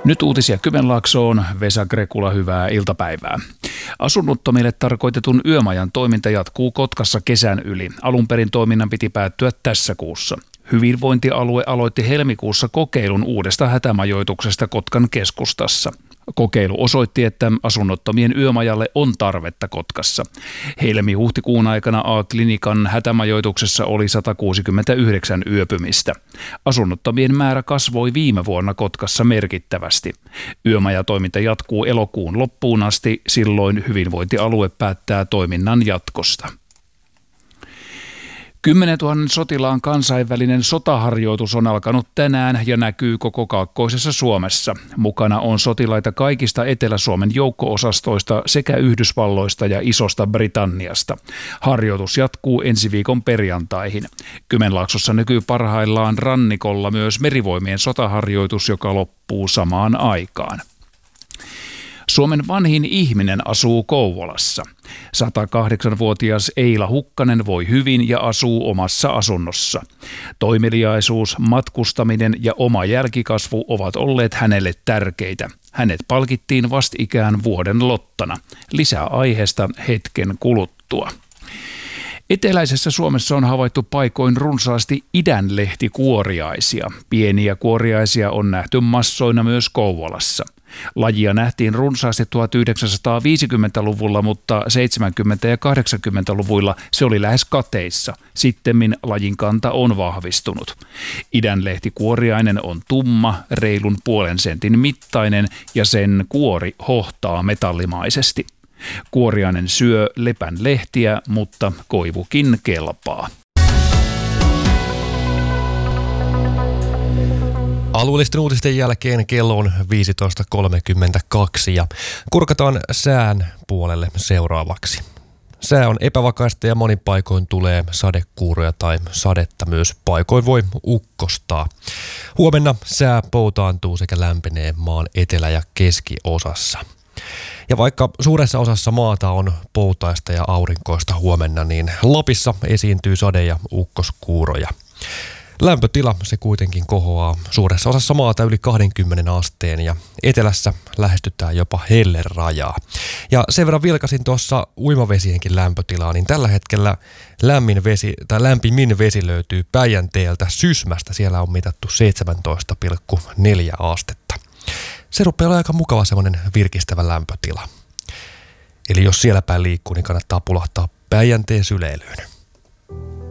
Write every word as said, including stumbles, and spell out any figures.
Nyt uutisia Kymenlaaksoon. Vesa Grekula, hyvää iltapäivää. Asunnottomille tarkoitetun yömajan toiminta jatkuu Kotkassa kesän yli. Alun perin toiminnan piti päättyä tässä kuussa. Hyvinvointialue aloitti helmikuussa kokeilun uudesta hätämajoituksesta Kotkan keskustassa. Kokeilu osoitti, että asunnottomien yömajalle on tarvetta Kotkassa. Helmi-huhtikuun aikana A-klinikan hätämajoituksessa oli sata kuusikymmentäyhdeksän yöpymistä. Asunnottomien määrä kasvoi viime vuonna Kotkassa merkittävästi. Yömajatoiminta jatkuu elokuun loppuun asti, silloin hyvinvointialue päättää toiminnan jatkosta. kymmenentuhannen sotilaan kansainvälinen sotaharjoitus on alkanut tänään ja näkyy koko kaakkoisessa Suomessa. Mukana on sotilaita kaikista Etelä-Suomen joukko-osastoista sekä Yhdysvalloista ja Isosta Britanniasta. Harjoitus jatkuu ensi viikon perjantaihin. Kymenlaaksossa näkyy parhaillaan rannikolla myös merivoimien sotaharjoitus, joka loppuu samaan aikaan. Suomen vanhin ihminen asuu Kouvolassa. satakahdeksanvuotias Eila Hukkanen voi hyvin ja asuu omassa asunnossa. Toimeliaisuus, matkustaminen ja oma jälkikasvu ovat olleet hänelle tärkeitä. Hänet palkittiin vastikään vuoden lottana. Lisää aiheesta hetken kuluttua. Eteläisessä Suomessa on havaittu paikoin runsaasti idänlehtikuoriaisia. Pieniä kuoriaisia on nähty massoina myös Kouvolassa. Lajia nähtiin runsaasti tuhatyhdeksänsataaviisikymmentäluvulla, mutta seitsemänkymmentä- ja kahdeksankymmentäluvuilla se oli lähes kateissa. Sittemmin lajin kanta on vahvistunut. Idänlehtikuoriainen on tumma, reilun puolen sentin mittainen ja sen kuori hohtaa metallimaisesti. Kuoriainen syö lepän lehtiä, mutta koivukin kelpaa. Alueellisten uutisten jälkeen kello on viisitoista kolmekymmentäkaksi ja kurkataan sään puolelle seuraavaksi. Sää on epävakaista ja monin paikoin tulee sadekuuroja tai sadetta, myös paikoin voi ukkostaa. Huomenna sää poutaantuu sekä lämpenee maan etelä- ja keskiosassa. Ja vaikka suuressa osassa maata on poutaista ja aurinkoista huomenna, niin Lapissa esiintyy sade- ja ukkoskuuroja. Lämpötila se kuitenkin kohoaa suuressa osassa maata yli kaksikymmentä asteen ja etelässä lähestytään jopa hellerajaa. Ja sen verran vilkasin tuossa uimavesienkin lämpötilaa, niin tällä hetkellä lämmin vesi, tai lämpimin vesi löytyy Päijänteeltä Sysmästä. Siellä on mitattu seitsemäntoista pilkku neljä astetta. Se rupeaa olla aika mukava semmoinen virkistävä lämpötila. Eli jos siellä päin liikkuu, niin kannattaa pulahtaa Päijänteen syleilyyn.